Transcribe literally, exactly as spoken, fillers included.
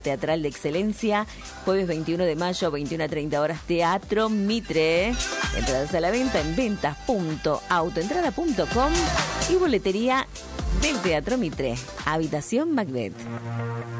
teatral de excelencia, jueves veintiuno de mayo, veintiuna a treinta horas, Teatro Mitre. Entradas a la venta en ventas punto autoentrada punto com y boletería del Teatro Mitre. Habitación Macbeth.